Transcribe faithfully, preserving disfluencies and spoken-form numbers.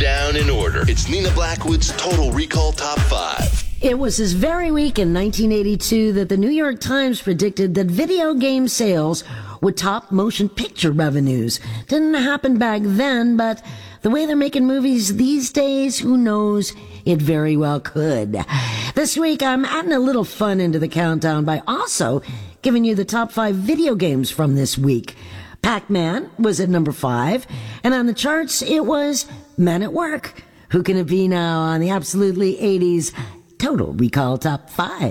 down in order. It's Nina Blackwood's Total Recall Top five. It was this very week in nineteen eighty-two that the New York Times predicted that video game sales would top motion picture revenues. Didn't happen back then, but the way they're making movies these days, who knows? It very well could. This week, I'm adding a little fun into the countdown by also giving you the top five video games from this week. Pac-Man was at number five, and on the charts, it was Men at Work. Who can it be now on the absolutely eighties Total Recall Top five?